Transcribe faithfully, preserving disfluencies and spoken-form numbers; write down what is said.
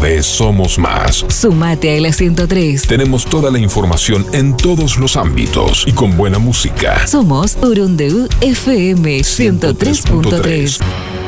vez somos más. Sumate a la ciento tres. Tenemos toda la información en todos los ámbitos y con buena música. Somos Urundeú F M ciento tres punto tres.